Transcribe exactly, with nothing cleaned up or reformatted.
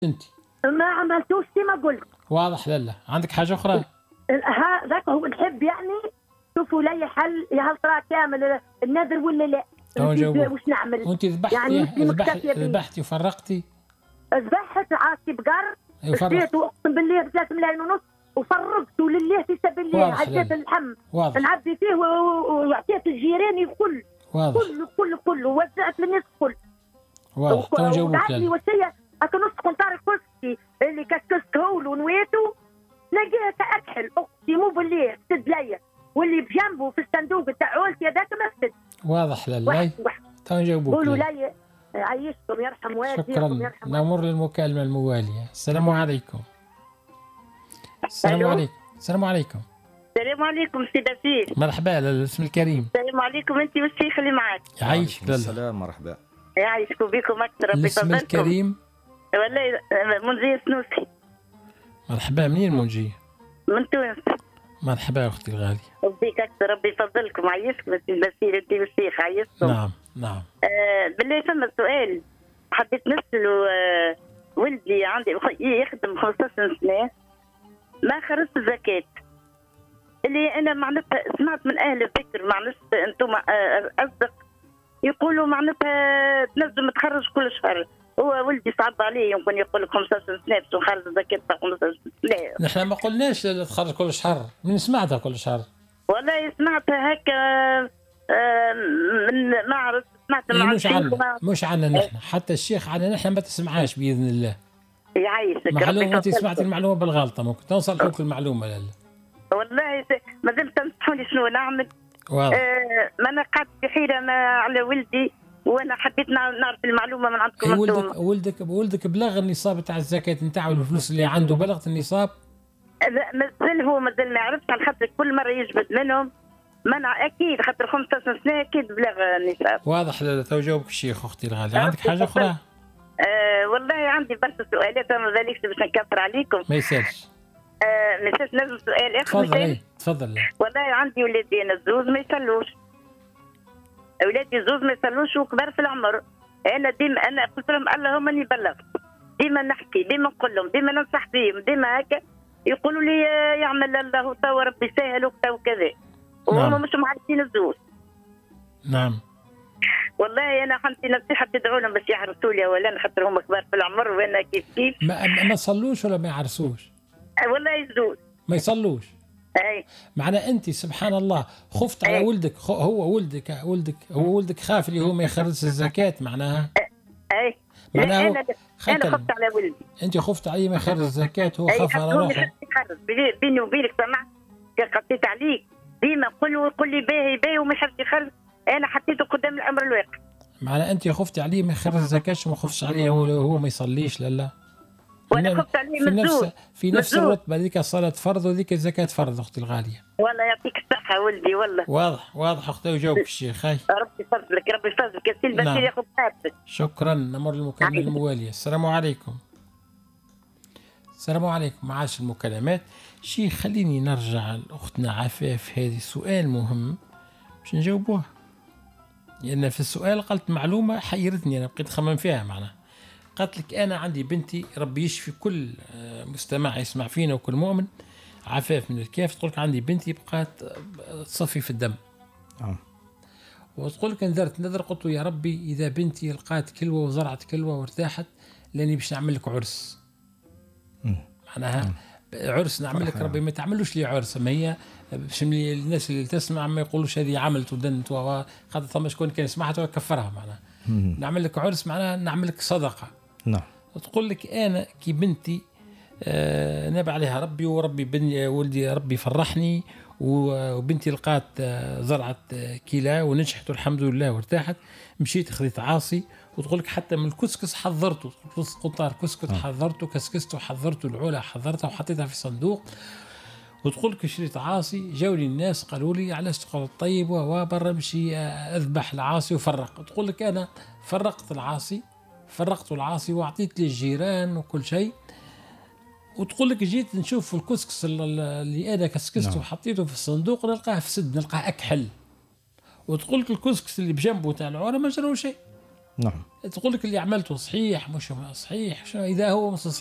انت ما عملتوش كما قلت. واضح. لا عندك حاجه اخرى؟ هذاك هو نحب يعني شوفوا لي حل يا هل ترى كامل النذر ولا لا؟ وش نعمل؟ وانت ذبحتي يعني ذبحتي ذبحتي وفرقتي؟ ذبحت عاصي بقر اشتريت اقسم بالله بثلاث ملايين ونص وفرقته لله في سبيل الله. عديت اللحم نعبي فيه وعطيت الجيران الكل كل كل كل ووزعت للناس الكل. واضح. تو نجاوبك. لي وصيه هكا نص قنطار الكرسي اللي كسكسته ونويته لقيته اكحل اختي مو بالله سد ليا واللي بجنبه في الصندوق تاع عولتي هذاك مفسد. واضح. لا تو نجاوبك. قولوا لي عيشكم يرحم والديكم. شكرا. نمر للمكالمه المواليه. السلام عليكم. السلام عليكم. السلام عليكم. السلام عليكم سي بشير. مرحبا. الاسم الكريم. السلام عليكم انت والشيخ اللي معك. يعيشك. السلام. مرحبا. يعيشكم بكم اكثر. ربي الاسم الكريم. والله منجيه سنوسي. مرحبا. منين منجيه؟ من تونس. مرحبا اختي الغاليه. وبيك اكثر. ربي يفضلكم. عيشكم سي بشير انت والشيخ. عيشكم. نعم نعم. آه بالله ثم سؤال حبيت نسأله. آه ولدي عندي يخدم خمسطاش سنه ما خرج الزكاة اللي انا معناتها سمعت من اهل الفكر معناتها انتم اصدق يقولوا معناتها تنجم تخرج كل شهر. هو ولدي صعب عليه يمكن يقول لك خمسطاش سنه باش نخرج الزكاة تاع خمسطاش سنه. نحن ما قلناش تخرج كل شهر. من سمعتها كل شهر؟ والله سمعتها هكا من ما عرفت سمعت مع مش عنا مش عنا نحن حتى الشيخ عنا نحن ما تسمعهاش باذن الله. يعيشك. معلومه انت سمعتي المعلومه بالغلطه ممكن توصلك المعلومه. لا والله ما زلت تنصحوني شنو نعمل. واضح. آه ما انا قعدت في حيره ما على ولدي وانا حبيت نعرف المعلومه من عندكم. ولدك ولدك ولدك بلغ النصاب تاع الزكاه نتاعو الفلوس اللي عنده بلغت النصاب؟ لا مازال هو مازال ما يعرفش على خاطر كل مره يجبد منهم منع اكيد خاطر خمسطاش سنه اكيد بلغ النصاب. واضح. لا تو جاوبك الشيخ اختي الغاليه. عندك حاجه اخرى؟ آه والله عندي برشا سؤالات ما ذلكش باش نكثر عليكم. ما يسالش. آه ما يسالش. نجم سؤال اخر؟ تفضل. تفضل. والله عندي ولادي انا الزوز ما يصلوش. اولادي الزوز ما يصلوش وكبار في العمر. انا ديما انا قلت لهم اللهم اني بلغت ديما نحكي ديما نقول لهم ديما ننصح فيهم ديما هكا يقولوا لي يعمل الله توا ربي سهل وكذا وكذا وهم نعم. مش معرفين الزوز. نعم. والله انا حنتي نصيحه تدعوا لهم باش يعرسوا لي اولا خاطر هم كبار في العمر وانا كيف كيف. ما ما يصلوش ولا ما يعرسوش؟ والله يزوج. ما يصلوش. اي معنى انت سبحان الله خفت على ولدك. هو ولدك ولدك هو ولدك خاف اللي هو ما يخرجش الزكاه معناها. اي معناها انا انا خفت على ولدي. انت خفت عليه ما يخرج الزكاه هو خاف على روحه. بيني وبينك سمعت قطيت عليك ديما قول له قول لي باهي باهي وما يحبش يخرج. انا حطيته قدام الامر الواقع. معنى انت خفتي عليه ما يخرج الزكاه وما خفتش عليه هو هو ما يصليش. لا لا وانا خفت عليه في نفس في نفس الرتبه ذيك صلاه فرض وذيك الزكاه فرض اختي الغاليه. والله يعطيك الصحه ولدي والله. واضح واضح اختي. وجاوبك الشيخ. هاي ربي يفضلك ربي يفضلك يا سي البشير. نعم. ياخذ حافظك. شكرا. نمر للمكالمه المواليه. السلام عليكم. السلام عليكم. معاش المكالمات. شيخ خليني نرجع لاختنا عفاف. هذه سؤال مهم باش نجاوبوه لان في السؤال قلت معلومه حيرتني انا بقيت نخمم فيها. معناها قالت لك انا عندي بنتي ربي يشفي كل مستمع يسمع فينا وكل مؤمن. عفاف من الكاف تقول لك عندي بنتي بقات تصفي في الدم. اه وتقول لك نذرت نذر قلت له يا ربي اذا بنتي لقات كلوه وزرعت كلوه وارتاحت لاني باش نعمل لك عرس. معناها عرس نعمل لك ربي ما تعملوش لي عرس. ما هي باش الناس اللي تسمع ما يقولوش هذه عملت ودنت خاطر ثم شكون كان يسمعها ويكفرها. معناها نعمل لك عرس معناها نعمل لك صدقه. نعم. تقول لك انا كي بنتي آه نبع عليها ربي وربي بني ولدي ربي فرحني وبنتي لقات آه زرعت آه كلى ونجحت والحمد لله وارتاحت. مشيت خذيت عاصي وتقول لك حتى من الكسكس حضرته قطار كسكس حضرته كسكسته حضرته العلا حضرتها وحطيتها في صندوق. وتقول لك شريت عاصي جاوني الناس قالوا لي علاش تقول طيب وبرا مشي اذبح العاصي وفرق. تقول لك انا فرقت العاصي فرقت العاصي واعطيت للجيران وكل شيء. وتقول لك جيت نشوف الكسكس اللي انا كسكسته وحطيته في الصندوق نلقاه فسد نلقاه اكحل. وتقول لك الكسكس اللي بجنبه تاع العوره ما جرى شيء. نعم. تقول لك اللي عملته صحيح مش صحيح، شنو اذا هو مش